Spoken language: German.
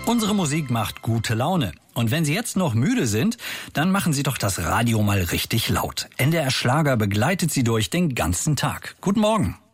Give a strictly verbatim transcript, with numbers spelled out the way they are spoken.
Unsere Musik macht gute Laune. Und wenn Sie jetzt noch müde sind, dann machen Sie doch das Radio mal richtig laut. N D R Schlager begleitet Sie durch den ganzen Tag. Guten Morgen.